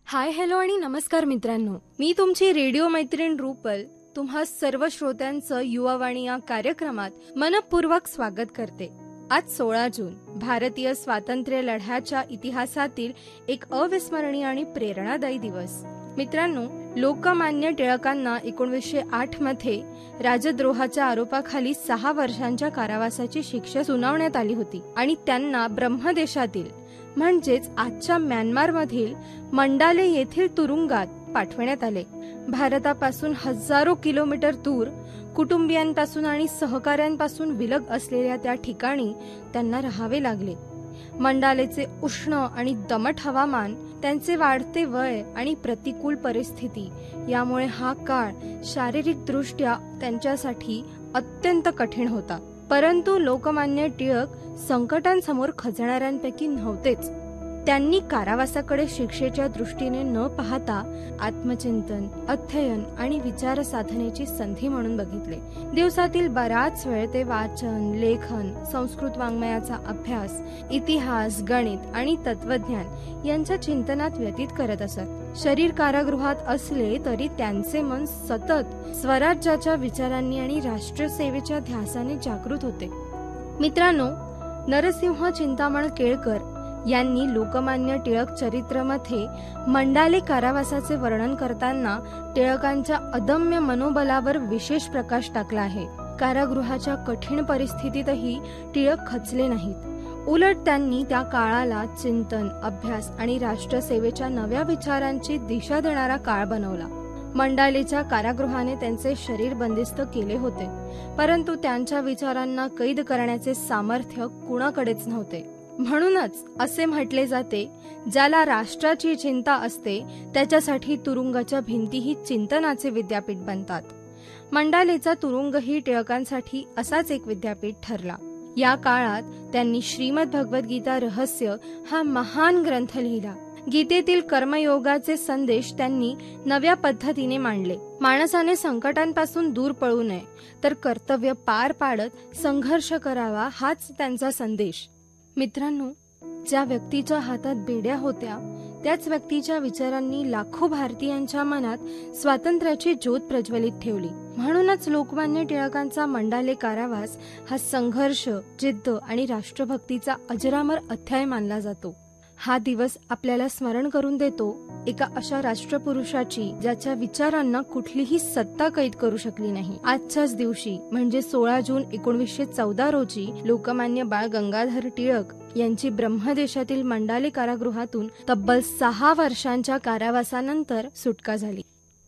Hi hello आणि नमस्कार मित्रांनो, मी तुमची रेडिओ मैत्रीण रूपल तुम्हा सर्व श्रोत्यांचं युवावाणी या कार्यक्रमात मनपूर्वक स्वागत करते. आज 16 जून भारतीय स्वातंत्र्य लढ्याच्या इतिहासातील एक अविस्मरणीय आणि प्रेरणादायी दिवस. मित्रांनो, लोकमान्य टिळकांना 1908 मध्ये राजद्रोहाच्या आरोपाखाली 6 वर्षांच्या कारावासाची शिक्षा सुनावण्यात आली होती आणि त्यांना ब्रह्मदेशातील म्हणजेच आजच्या म्यानमारमधील मंडाले येथील तुरुंगात पाठवण्यात आले. भारतापासून हजारो किलोमीटर दूर कुटुंबियांपासून आणि सहकाऱ्यांपासून विलग असलेल्या त्या ठिकाणी त्यांना राहावे लागले. मंडालेचे उष्ण आणि दमट हवामान, त्यांचे वाढते वय आणि प्रतिकूल परिस्थिती यामुळे हा काळ शारीरिकदृष्ट्या त्यांच्यासाठी अत्यंत कठीण होता. परंतु लोकमान्य टिळक संकटांसमोर खचणाऱ्यांपैकी नव्हतेच. त्यांनी कारावासाकडे शिक्षेच्या दृष्टीने न पाहता आत्मचिंतन, अध्ययन आणि विचार साधनेची संधी म्हणून बघितले. दिवसातील बराच वेळ ते वाचन, लेखन, संस्कृत वाङ्मयाचा अभ्यास, इतिहास, गणित आणि तत्वज्ञान यांच्या चिंतनात व्यतीत करत असत. शरीर कारागृहात असले तरी त्यांचे मन सतत स्वराज्याच्या विचारांनी आणि राष्ट्रसेवेच्या ध्यासाने जागृत होते. मित्रांनो, नरसिंह चिंतामण केळकर यांनी लोकमान्य टिळक चरित्रमध्ये मंडाले कारावासाचे वर्णन करताना टिळकांच्या अदम्य मनोबलावर विशेष प्रकाश टाकला आहे. कारागृहाच्या कठीण परिस्थितीतही टिळक खचले नाहीत. उलट त्यांनी त्या काळाला चिंतन, अभ्यास आणि राष्ट्रसेवेच्या नव्या विचारांची दिशा देणारा काळ बनवला. मंडालेच्या कारागृहाने त्यांचे शरीर बंदिस्त केले होते, परंतु त्यांच्या विचारांना कैद करण्याचे सामर्थ्य कुणाकडेच नव्हते. म्हणूनच असे म्हटले जाते, ज्याला राष्ट्राची चिंता असते त्याच्यासाठी तुरुंगाच्या भिंतीही चिंतनाचे विद्यापीठ बनतात. मंडालेचा तुरुंगही टिळकांसाठी असाच एक विद्यापीठ ठरला. या काळात त्यांनी श्रीमद भगवद्गीता रहस्य हा महान ग्रंथ लिहिला. गीतेतील कर्मयोगाचे संदेश त्यांनी नव्या पद्धतीने मांडले. माणसाने संकटांपासून दूर पळू नये, तर कर्तव्य पार पाडत संघर्ष करावा, हाच त्यांचा संदेश. मित्रांनो, ज्या व्यक्तीच्या हातात बेड्या होत्या त्याच व्यक्तीच्या विचारांनी लाखो भारतीयांच्या मनात स्वातंत्र्याची ज्योत प्रज्वलित ठेवली. म्हणूनच लोकमान्य टिळकांचा मंडाले कारावास हा संघर्ष, जिद्द आणि राष्ट्रभक्तीचा अजरामर अध्याय मानला जातो. हा दिवस आपल्याला स्मरण करून देतो एका अशा राष्ट्रपुरुषाची ज्याच्या विचारांना कुठलीही सत्ता कैद करू शकली नाही. आजच्याच दिवशी म्हणजे 16 जून 1914 रोजी लोकमान्य बाळ गंगाधर टिळक यांची ब्रह्मदेशातील मंडाले कारागृहातून तब्बल 6 वर्षांच्या कारावासानंतर सुटका झाली.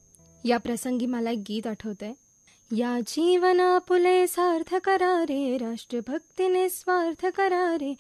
या प्रसंगी मला एक गीत आठवतंय. या जीवन आपुले सार्थ करा रे, राष्ट्रभक्तीने स्वार्थ करा रे,